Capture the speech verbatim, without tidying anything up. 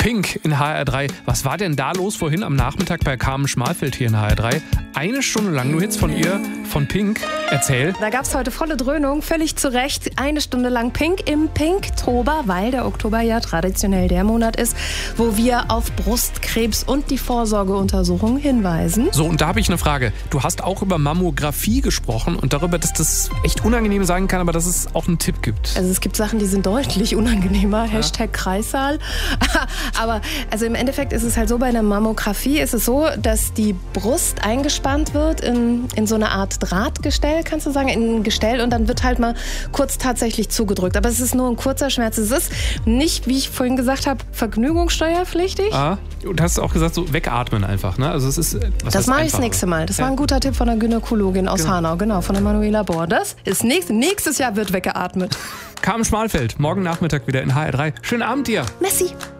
Pink in H R drei. Was war denn da los vorhin am Nachmittag bei Carmen Schmalfeld hier in H R drei? Eine Stunde lang nur Hits von ihr, von Pink. Erzähl. Da gab es heute volle Dröhnung, völlig zu Recht. Eine Stunde lang Pink im Pinktober, weil der Oktober ja traditionell der Monat ist, wo wir auf Brustkrebs und die Vorsorgeuntersuchung hinweisen. So, und da habe ich eine Frage. Du hast auch über Mammographie gesprochen und darüber, dass das echt unangenehm sein kann, aber dass es auch einen Tipp gibt. Also es gibt Sachen, die sind deutlich unangenehmer. Ja. Hashtag Kreissaal. Aber also im Endeffekt ist es halt so, bei einer Mammographie ist es so, dass die Brust eingespannt wird in, in so eine Art Drahtgestell, kannst du sagen, in ein Gestell, und dann wird halt mal kurz tatsächlich zugedrückt. Aber es ist nur ein kurzer Schmerz. Es ist nicht, wie ich vorhin gesagt habe, vergnügungssteuerpflichtig. Ah, du hast auch gesagt, so wegatmen einfach, ne? Also es ist, was das mache ich das einfacher? nächste Mal. Das Ja. war ein guter Tipp von der Gynäkologin aus Genau. Hanau, genau, von der Manuela Bohr. Das ist nächst, nächstes Jahr wird weggeatmet. Carmen Schmalfeld, morgen Nachmittag wieder in H R drei. Schönen Abend dir. Messi.